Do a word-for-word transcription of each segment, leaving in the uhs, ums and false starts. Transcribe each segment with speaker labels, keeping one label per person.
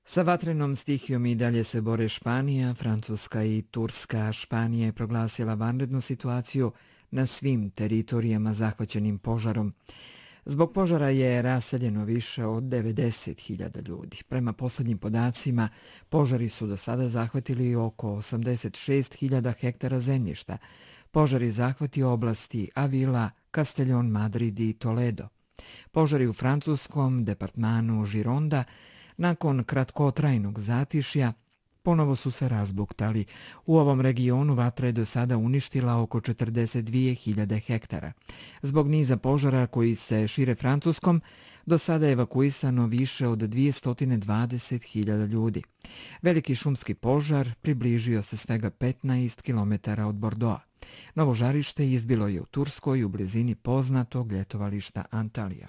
Speaker 1: Sa vatrenom stihijom i dalje se bore Španija, Francuska i Turska. Španija je proglasila vanrednu situaciju na svim teritorijama zahvaćenim požarom. Zbog požara je raseljeno više od devedeset hiljada ljudi. Prema posljednjim podacima, požari su do sada zahvatili oko osamdeset šest hiljada hektara zemljišta. Požari zahvatio oblasti Avila, Castellón, Madrid i Toledo. Požari u francuskom departmanu Gironda nakon kratkotrajnog zatišja ponovo su se razbuktali. U ovom regionu vatra je do sada uništila oko četrdeset dvije hiljade hektara. Zbog niza požara koji se šire Francuskom, do sada je evakuisano više od dvjesto dvadeset hiljada ljudi. Veliki šumski požar približio se svega petnaest kilometara od Bordeauxa. Novo žarište izbilo je u Turskoj u blizini poznatog ljetovališta Antalija.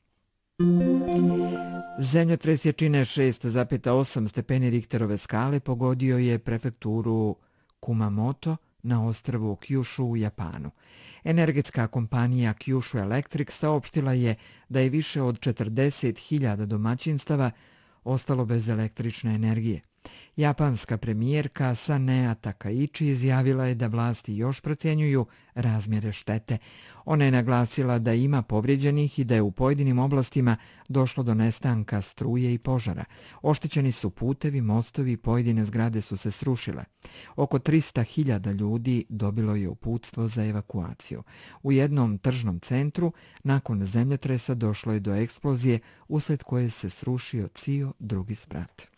Speaker 1: Zemljotres jačine šest zarez osam stepeni Richterove skale pogodio je prefekturu Kumamoto na ostrvu Kyushu u Japanu. Energetska kompanija Kyushu Electric saopštila je da je više od četrdeset hiljada domaćinstava ostalo bez električne energije. Japanska premijerka Sanea Takaichi izjavila je da vlasti još procjenjuju razmjere štete. Ona je naglasila da ima povrijeđenih i da je u pojedinim oblastima došlo do nestanka struje i požara. Oštećeni su putevi, mostovi i pojedine zgrade su se srušile. Oko trista hiljada ljudi dobilo je uputstvo za evakuaciju. U jednom tržnom centru nakon zemljotresa došlo je do eksplozije usled koje se srušio cijel drugi sprat.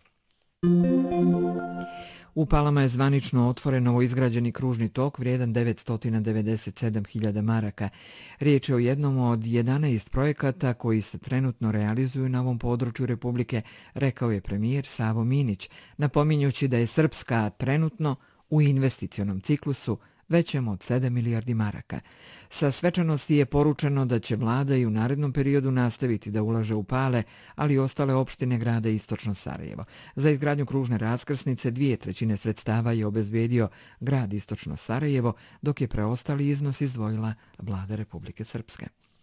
Speaker 1: U Palama je zvanično otvoren novoizgrađeni kružni tok vrijedan devetsto devedeset sedam hiljada maraka. Riječ je o jednom od jedanaest projekata koji se trenutno realizuju na ovom području Republike, rekao je premijer Savo Minić, napominjući da je Srpska trenutno u investicionom ciklusu većem od sedam milijardi maraka. Sa svečanosti je poručeno da će vlada i u narednom periodu nastaviti da ulaže u Pale, ali i ostale opštine grada Istočno Sarajevo. Za izgradnju kružne raskrsnice dvije trećine sredstava je obezbedio grad Istočno Sarajevo, dok je preostali iznos izdvojila vlada Republike Srpske.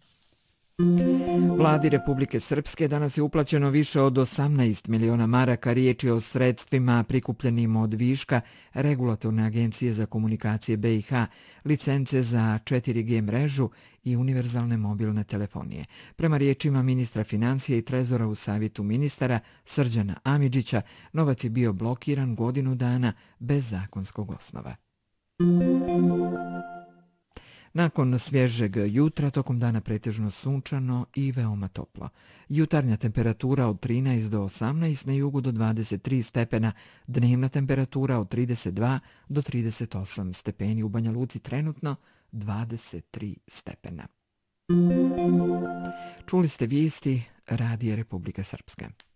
Speaker 1: Vladi Republike Srpske danas je uplaćeno više od osamnaest miliona maraka. Riječ je o sredstvima prikupljenim od viška Regulatorne agencije za komunikacije B i H, licence za četiri G mrežu i univerzalne mobilne telefonije. Prema riječima ministra financija i trezora u savjetu ministara Srđana Amidžića, novac je bio blokiran godinu dana bez zakonskog osnova. Nakon svježeg jutra, tokom dana pretežno sunčano i veoma toplo. Jutarnja temperatura od trinaest do osamnaest, na jugu do dvadeset tri stepena, dnevna temperatura od trideset dva do trideset osam stepeni, u Banja Luci trenutno dvadeset tri stepena. Čuli ste vijesti Radija Republike Srpske.